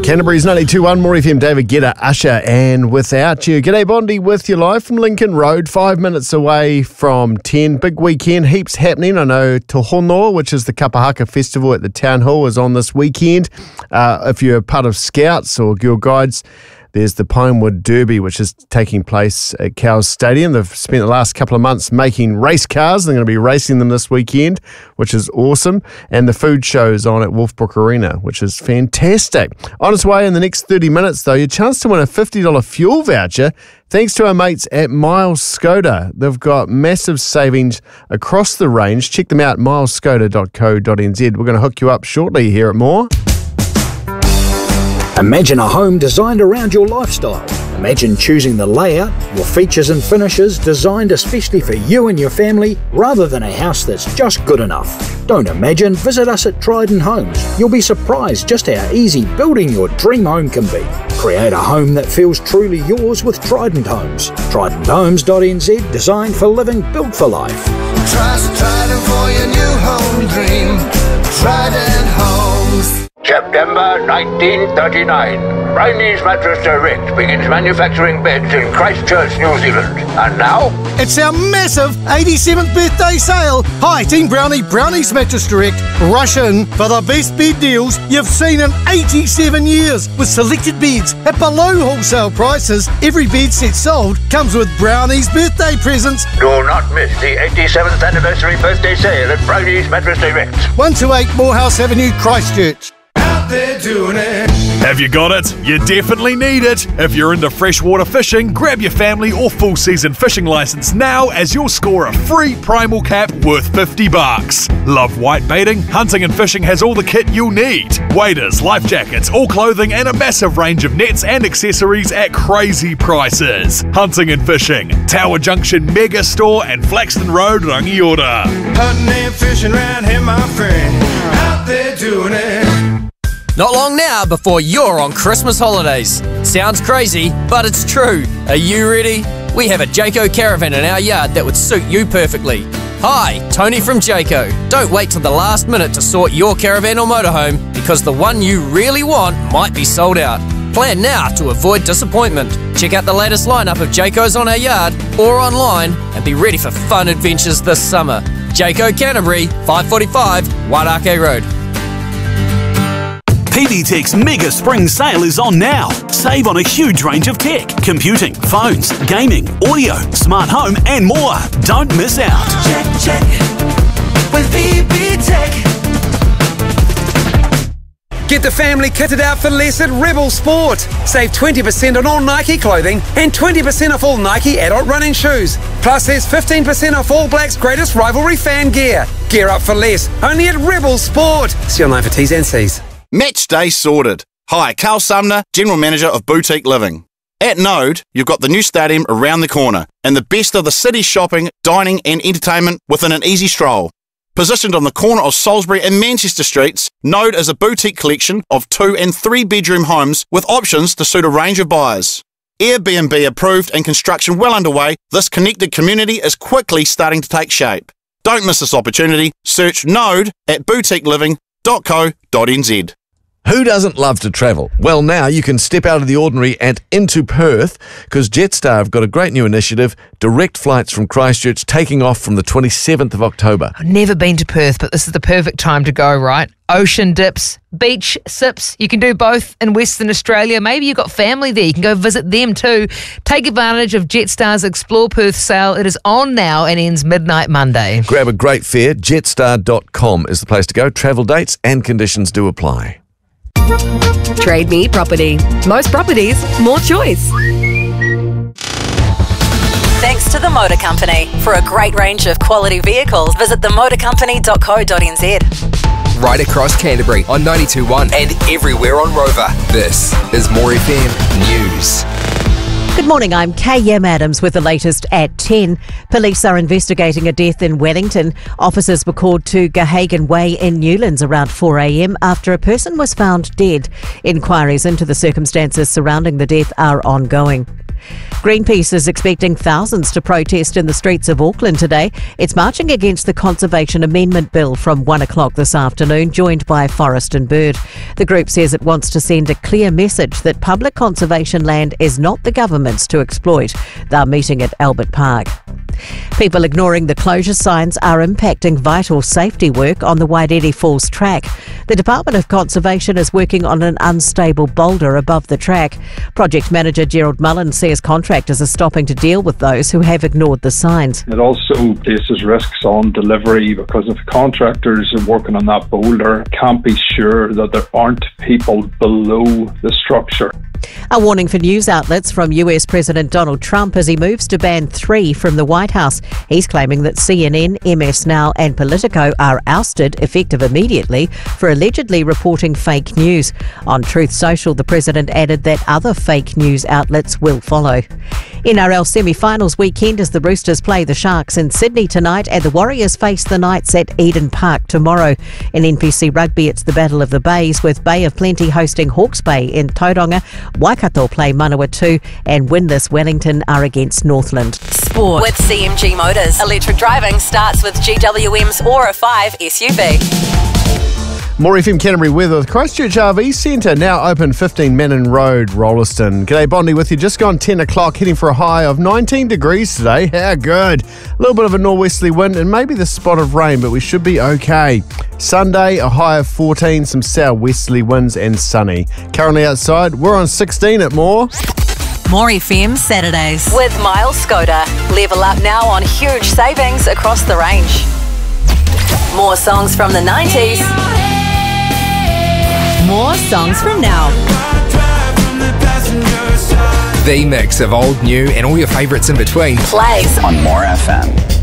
Canterbury's 92.1, More FM, David Guetta, Usher, and Without You. G'day Bondi with you live from Lincoln Road, 5 minutes away from 10. Big weekend, heaps happening. I know Tohono, which is the Kapahaka Festival at the Town Hall, is on this weekend. If you're part of Scouts or Girl Guides, there's the Pinewood Derby, which is taking place at Cowes Stadium. They've spent the last couple of months making race cars. They're going to be racing them this weekend, which is awesome. And the food show's on at Wolfbrook Arena, which is fantastic. On its way in the next 30 minutes, though, your chance to win a $50 fuel voucher thanks to our mates at Miles Skoda. They've got massive savings across the range. Check them out, milesskoda.co.nz. We're going to hook you up shortly here at More. Imagine a home designed around your lifestyle. Imagine choosing the layout, your features and finishes designed especially for you and your family, rather than a house that's just good enough. Don't imagine, visit us at Trident Homes. You'll be surprised just how easy building your dream home can be. Create a home that feels truly yours with Trident Homes. TridentHomes.nz, designed for living, built for life. Trust Trident for your new home dream. Trident Homes. September 1939. Brownie's Mattress Direct begins manufacturing beds in Christchurch, New Zealand. And now, it's our massive 87th birthday sale. Hi, Team Brownie, Brownie's Mattress Direct. Rush in for the best bed deals you've seen in 87 years. With selected beds at below wholesale prices, every bed set sold comes with Brownie's birthday presents. do not miss the 87th anniversary birthday sale at Brownie's Mattress Direct. 128 Morehouse Avenue, Christchurch. They're doing it. Have you got it? You definitely need it. If you're into freshwater fishing, grab your family or full season fishing license now as you'll score a free Primal cap worth $50. Love white baiting? Hunting and Fishing has all the kit you'll need. Waders, life jackets, all clothing and a massive range of nets and accessories at crazy prices. Hunting and Fishing, Tower Junction Mega Store and Flaxton Road, Rangiora. Hunting and fishing around here, my friend. Out there doing it. Not long now before you're on Christmas holidays. Sounds crazy, but it's true. Are you ready? We have a Jayco caravan in our yard that would suit you perfectly. Hi, Tony from Jayco. Don't wait till the last minute to sort your caravan or motorhome because the one you really want might be sold out. Plan now to avoid disappointment. Check out the latest lineup of Jaycos on our yard or online and be ready for fun adventures this summer. Jayco Canterbury, 545 Wairakei Road. PD Tech's Mega Spring Sale is on now. Save on a huge range of tech, computing, phones, gaming, audio, smart home and more. Don't miss out. Check with PB Tech. Get the family kitted out for less at Rebel Sport. Save 20% on all Nike clothing and 20% off all Nike adult running shoes. Plus there's 15% off All Blacks' greatest rivalry fan gear. Gear up for less, only at Rebel Sport. See online for T's and C's. Match day sorted. Hi, Carl Sumner, General Manager of Boutique Living. At Node, you've got the new stadium around the corner and the best of the city's shopping, dining and entertainment within an easy stroll. Positioned on the corner of Salisbury and Manchester Streets, Node is a boutique collection of 2 and 3 bedroom homes with options to suit a range of buyers. Airbnb approved and construction well underway, this connected community is quickly starting to take shape. Don't miss this opportunity. Search Node at boutiqueliving.co.nz. Who doesn't love to travel? Well, now you can step out of the ordinary and into Perth because Jetstar have got a great new initiative, direct flights from Christchurch taking off from the 27th of October. I've never been to Perth, but this is the perfect time to go, right? Ocean dips, beach sips. You can do both in Western Australia. Maybe you've got family there. You can go visit them too. Take advantage of Jetstar's Explore Perth sale. It is on now and ends midnight Monday. Grab a great fare. Jetstar.com is the place to go. Travel dates and conditions do apply. Trade Me Property. Most properties, more choice. Thanks to the Motor Company. For a great range of quality vehicles, visit themotorcompany.co.nz. Right across Canterbury on 92.1 and everywhere on Rover. This is More FM News. Good morning, I'm K.M. Adams with the latest at 10. Police are investigating a death in Wellington. Officers were called to Gahagan Way in Newlands around 4 a.m. after a person was found dead. Inquiries into the circumstances surrounding the death are ongoing. Greenpeace is expecting thousands to protest in the streets of Auckland today. It's marching against the Conservation Amendment Bill from 1 o'clock this afternoon, joined by Forest and Bird. The group says it wants to send a clear message that public conservation land is not the government's to exploit. They're meeting at Albert Park. People ignoring the closure signs are impacting vital safety work on the Wairere Falls track. The Department of Conservation is working on an unstable boulder above the track. Project manager Gerald Mullen says contractors are stopping to deal with those who have ignored the signs. It also places risks on delivery because if contractors are working on that boulder, can't be sure that there aren't people below the structure. A warning for news outlets from US President Donald Trump as he moves to ban 3 from the White House. He's claiming that CNN, MS Now and Politico are ousted effective immediately for allegedly reporting fake news. On Truth Social, the president added that other fake news outlets will follow. NRL semi-finals weekend as the Roosters play the Sharks in Sydney tonight and the Warriors face the Knights at Eden Park tomorrow. In NPC Rugby, it's the Battle of the Bays with Bay of Plenty hosting Hawke's Bay in Tauranga. Waikato play Manawatu and winless Wellington are against Northland. Sport with CMG Motors. Electric driving starts with GWM's Aura 5 SUV. More FM Canterbury weather with Christchurch RV Centre now open 15 Manning Road, Rollaston. G'day Bondi with you, just gone 10 o'clock, heading for a high of 19 degrees today. How good. A little bit of a northwesterly wind and maybe the spot of rain, but we should be okay. Sunday, a high of 14, some southwesterly winds and sunny. Currently outside, we're on 16 at Moore. More FM Saturdays. With Miles Skoda. Level up now on huge savings across the range. More songs from the 90s. More songs from now. The mix of old, new, and all your favourites in between Plays on More FM.